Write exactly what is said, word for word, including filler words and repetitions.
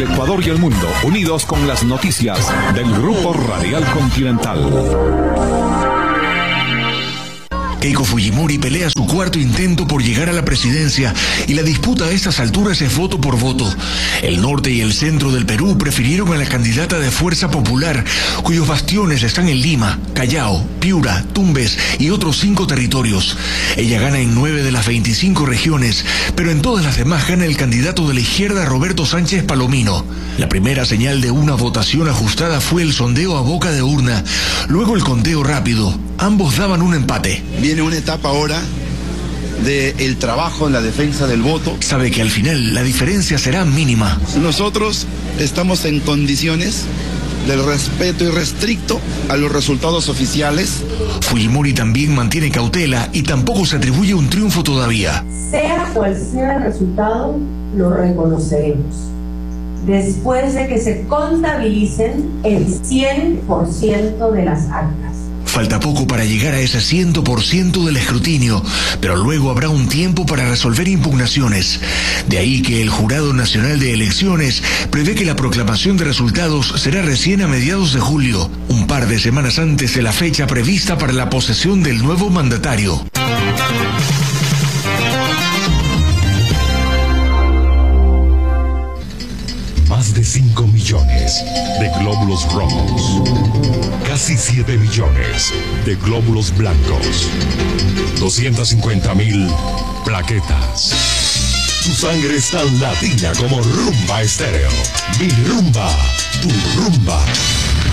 Ecuador y el mundo, unidos con las noticias del Grupo Radial Continental. Keiko Fujimori pelea su cuarto intento por llegar a la presidencia y la disputa a estas alturas es voto por voto. El norte y el centro del Perú prefirieron a la candidata de Fuerza Popular, cuyos bastiones están en Lima, Callao, Piura, Tumbes y otros cinco territorios. Ella gana en nueve de las veinticinco regiones, pero en todas las demás gana el candidato de la izquierda Roberto Sánchez Palomino. La primera señal de una votación ajustada fue el sondeo a boca de urna, luego el conteo rápido. Ambos daban un empate. Viene una etapa ahora del trabajo en la defensa del voto. Sabe que al final la diferencia será mínima. Nosotros estamos en condiciones del respeto irrestricto a los resultados oficiales. Fujimori también mantiene cautela y tampoco se atribuye un triunfo todavía. Sea cual sea el resultado, lo reconoceremos después de que se contabilicen el cien por ciento de las actas. Falta poco para llegar a ese cien por ciento del escrutinio, pero luego habrá un tiempo para resolver impugnaciones. De ahí que el Jurado Nacional de Elecciones prevé que la proclamación de resultados será recién a mediados de julio, un par de semanas antes de la fecha prevista para la posesión del nuevo mandatario. Más de cinco millones de glóbulos rojos. Casi siete millones de glóbulos blancos. doscientas cincuenta mil plaquetas. Tu sangre es tan latina como Rumba Estéreo. Mi rumba, tu rumba.